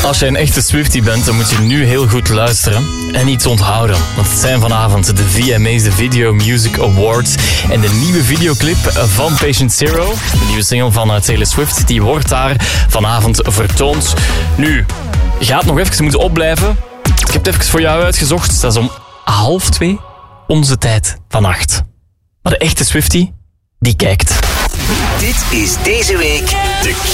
Als je een echte Swiftie bent, dan moet je nu heel goed luisteren en iets onthouden. Want het zijn vanavond de VMA's, de Video Music Awards. En de nieuwe videoclip van Patient Zero, de nieuwe single van Taylor Swift, die wordt daar vanavond vertoond. Nu, je gaat nog even moeten opblijven. Ik heb het even voor jou uitgezocht. Dat is om 1:30 onze tijd vannacht. Maar de echte Swiftie, die kijkt. Dit is deze week de